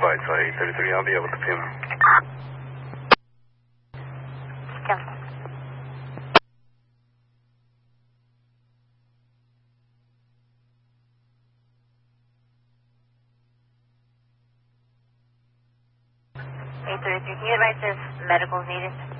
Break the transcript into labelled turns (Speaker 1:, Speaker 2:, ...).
Speaker 1: flight, so 833, I'll be able to pin him.
Speaker 2: Cancel. Can you advise if medical is needed?